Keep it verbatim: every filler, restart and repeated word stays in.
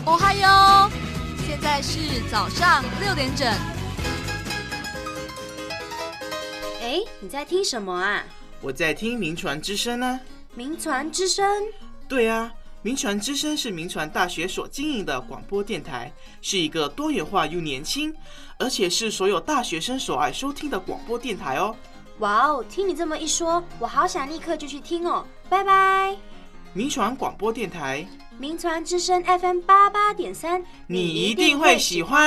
哦嗨哟，现在是早上六点整。 哎，你在听什么啊？ 我在听民传之声啊。 民传之声？ 对啊，民传之声是民传大学所经营的广播电台，是一个多元化又年轻，而且是所有大学生所爱收听的广播电台哦。 哇哦，听你这么一说，我好想立刻就去听哦。拜拜。 民传广播电台， 民传之声 F M 八八点三， 你一定会喜欢。